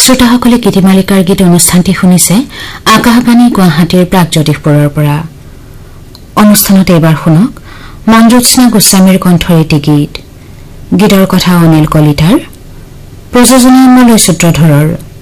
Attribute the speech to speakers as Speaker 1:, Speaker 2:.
Speaker 1: শ্ৰোতাসকলে গীতিমালিকাৰ গীত অনুষ্ঠানটি শুনিছে আকাশবাণী গুৱাহাটীৰ প্ৰাগজ্যোতিষপুৰৰ পৰা। অনুষ্ঠানত এইবাৰ শুনক মঞ্জুৎস্না গোস্বামীৰ কণ্ঠৰ এটি গীত। গীতৰ কথা অনিল কলিতাৰ, প্ৰযোজনা মলয় সূত্ৰধৰৰ।